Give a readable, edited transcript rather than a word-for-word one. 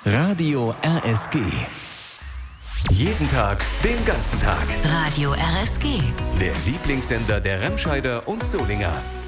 Radio RSG. Jeden Tag, den ganzen Tag. Radio RSG. Der Lieblingssender der Remscheider und Solinger.